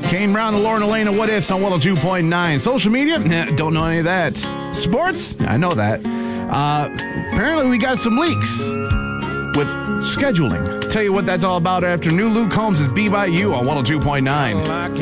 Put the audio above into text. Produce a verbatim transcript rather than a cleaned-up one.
Kane Brown and Lauren Elena, What Ifs on one oh two point nine. Social media? Nah, don't know any of that. Sports? I know that. Uh, apparently we got some leaks with scheduling. Tell you what that's all about after new Luke Combs' Be By You on one oh two point nine.